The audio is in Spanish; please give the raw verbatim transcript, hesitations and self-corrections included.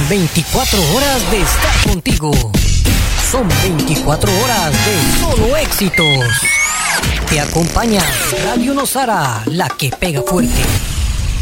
veinticuatro horas de estar contigo. Son veinticuatro horas de solo éxitos. Te acompaña Radio Nosara, la que pega fuerte.